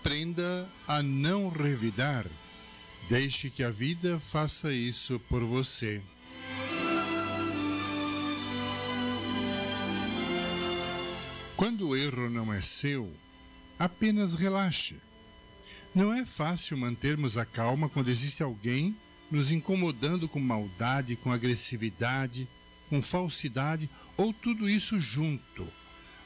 Aprenda a não revidar. Deixe que a vida faça isso por você. Quando o erro não é seu, apenas relaxe. Não é fácil mantermos a calma quando existe alguém nos incomodando com maldade, com agressividade, com falsidade ou tudo isso junto.